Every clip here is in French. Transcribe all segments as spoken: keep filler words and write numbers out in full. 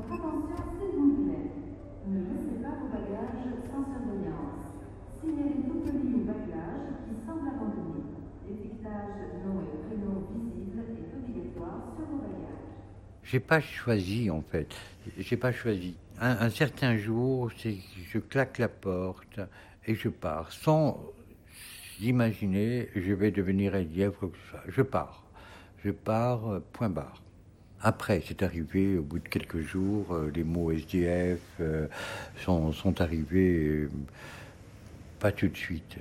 Votre attention, s'il vous plaît. Ne laissez pas vos bagages sans surveillance. Signalez tout colis ou bagage qui semble abandonné. L'étiquetage nom et prénom visible est obligatoire sur vos bagages. J'ai pas choisi en fait. J'ai pas choisi. Un, un certain jour, c'est je claque la porte et je pars sans imaginer je vais devenir S D F ou quoi que ce soit. Je pars. Je pars, euh, point barre. Après, c'est arrivé, au bout de quelques jours, euh, les mots S D F euh, sont, sont arrivés, euh, pas tout de suite.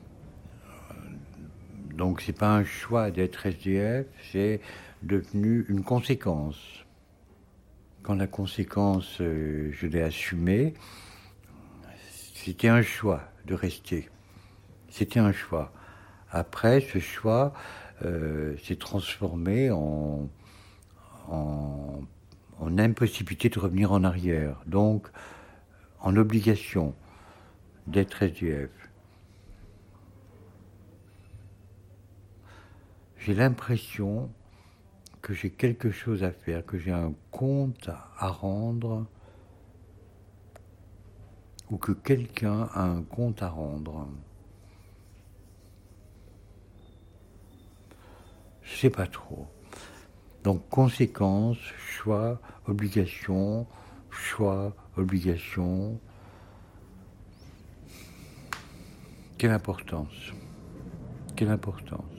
Donc, c'est pas un choix d'être S D F, c'est devenu une conséquence. Quand la conséquence, euh, je l'ai assumée, c'était un choix de rester. C'était un choix. Après, ce choix euh, s'est transformé en, en, en impossibilité de revenir en arrière. Donc, en obligation d'être S D F. J'ai l'impression que j'ai quelque chose à faire, que j'ai un compte à rendre, ou que quelqu'un a un compte à rendre. Je sais pas trop. Donc, conséquence, choix, obligation, choix, obligation. Quelle importance. Quelle importance.